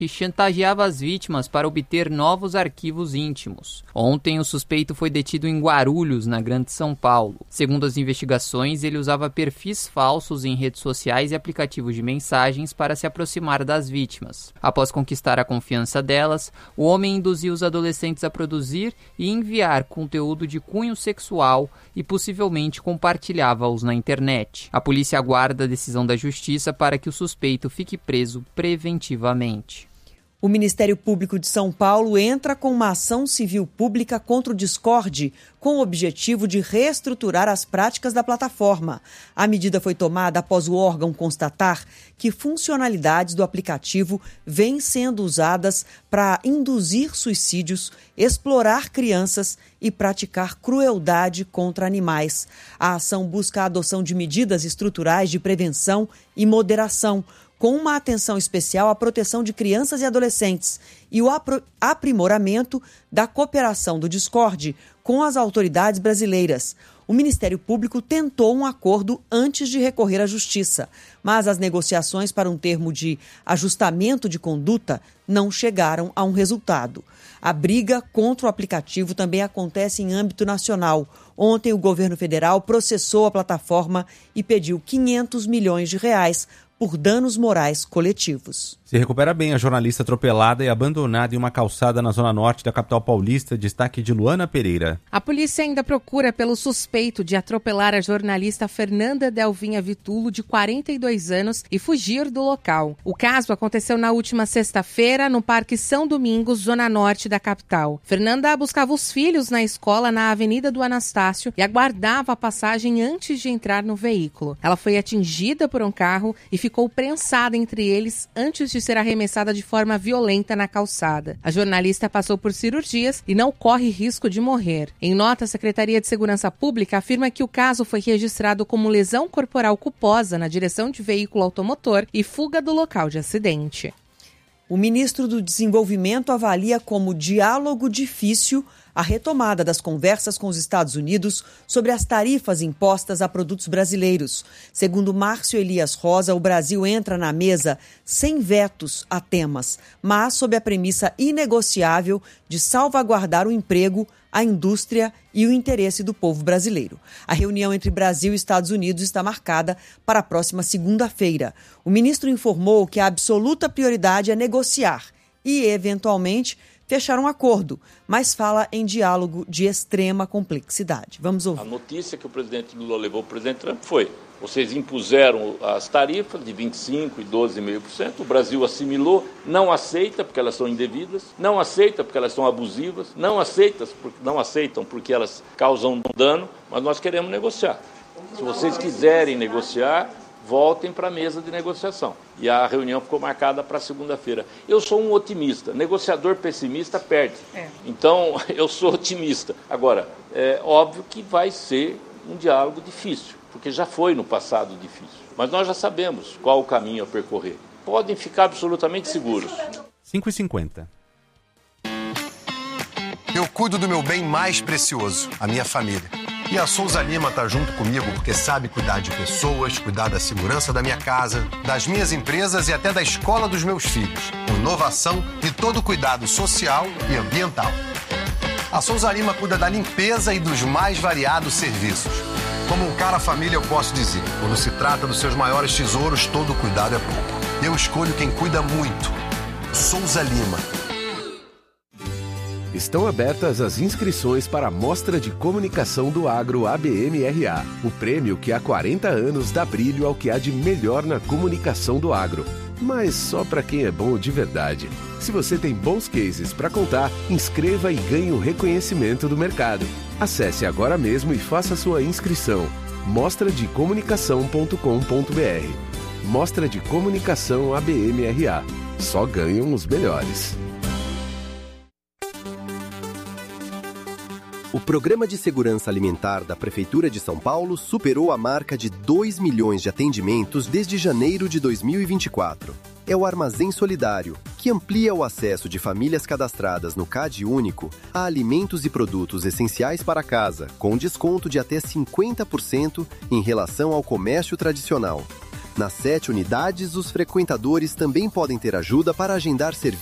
e chantageava as vítimas para obter novos arquivos íntimos. Ontem, o suspeito foi detido em Guarulhos, na Grande São Paulo. Segundo as investigações, ele usava perfis falsos em redes sociais e aplicativos de mensagens para se aproximar das vítimas. Após conquistar a confiança delas, o homem induzia os adolescentes a produzir e enviar conteúdo de cunho sexual e possivelmente compartilhava-os na internet. A polícia aguarda a decisão da justiça para que o suspeito fique preso preventivamente. O Ministério Público de São Paulo entra com uma ação civil pública contra o Discord com o objetivo de reestruturar as práticas da plataforma. A medida foi tomada após o órgão constatar que funcionalidades do aplicativo vêm sendo usadas para induzir suicídios, explorar crianças e praticar crueldade contra animais. A ação busca a adoção de medidas estruturais de prevenção e moderação, com uma atenção especial à proteção de crianças e adolescentes e o aprimoramento da cooperação do Discord com as autoridades brasileiras. O Ministério Público tentou um acordo antes de recorrer à Justiça, mas as negociações para um termo de ajustamento de conduta não chegaram a um resultado. A briga contra o aplicativo também acontece em âmbito nacional. Ontem, o governo federal processou a plataforma e pediu R$500 milhões por danos morais coletivos. Se recupera bem a jornalista atropelada e abandonada em uma calçada na zona norte da capital paulista. Destaque de Luana Pereira. A polícia ainda procura pelo suspeito de atropelar a jornalista Fernanda Delvinha Vitulo, de 42 anos, e fugir do local. O caso aconteceu na última sexta-feira no Parque São Domingos, zona norte da capital. Fernanda buscava os filhos na escola na Avenida do Anastácio e aguardava a passagem antes de entrar no veículo. Ela foi atingida por um carro e ficou prensada entre eles antes de ser arremessada de forma violenta na calçada. A jornalista passou por cirurgias e não corre risco de morrer. Em nota, a Secretaria de Segurança Pública afirma que o caso foi registrado como lesão corporal culposa na direção de veículo automotor e fuga do local de acidente. O ministro do Desenvolvimento avalia como diálogo difícil a retomada das conversas com os Estados Unidos sobre as tarifas impostas a produtos brasileiros. Segundo Márcio Elias Rosa, o Brasil entra na mesa sem vetos a temas, mas sob a premissa inegociável de salvaguardar o emprego, a indústria e o interesse do povo brasileiro. A reunião entre Brasil e Estados Unidos está marcada para a próxima segunda-feira. O ministro informou que a absoluta prioridade é negociar e, eventualmente, fechar um acordo, mas fala em diálogo de extrema complexidade. Vamos ouvir. A notícia que o presidente Lula levou para o presidente Trump foi: vocês impuseram as tarifas de 25% e 12,5%, o Brasil assimilou, não aceita porque elas são indevidas, não aceita porque elas são abusivas, não aceitam porque elas causam dano, mas nós queremos negociar. Se vocês quiserem negociar, voltem para a mesa de negociação. E a reunião ficou marcada para segunda-feira. Eu sou um otimista. Negociador pessimista perde. Então, eu sou otimista. Agora, é óbvio que vai ser um diálogo difícil, porque já foi no passado difícil. Mas nós já sabemos qual o caminho a percorrer. Podem ficar absolutamente seguros. 5h50. Eu cuido do meu bem mais precioso, a minha família. E a Souza Lima está junto comigo porque sabe cuidar de pessoas, cuidar da segurança da minha casa, das minhas empresas e até da escola dos meus filhos. Com inovação e todo cuidado social e ambiental. A Souza Lima cuida da limpeza e dos mais variados serviços. Como um cara família, eu posso dizer, quando se trata dos seus maiores tesouros, todo cuidado é pouco. Eu escolho quem cuida muito. Souza Lima. Estão abertas as inscrições para a Mostra de Comunicação do Agro ABMRA, o prêmio que há 40 anos dá brilho ao que há de melhor na comunicação do agro. Mas só para quem é bom de verdade. Se você tem bons cases para contar, inscreva e ganhe o reconhecimento do mercado. Acesse agora mesmo e faça sua inscrição. mostradecomunicação.com.br. Mostra de Comunicação ABMRA. Só ganham os melhores. O Programa de Segurança Alimentar da Prefeitura de São Paulo superou a marca de 2 milhões de atendimentos desde janeiro de 2024. É o Armazém Solidário, que amplia o acesso de famílias cadastradas no CAD Único a alimentos e produtos essenciais para casa, com desconto de até 50% em relação ao comércio tradicional. Nas 7 unidades, os frequentadores também podem ter ajuda para agendar serviços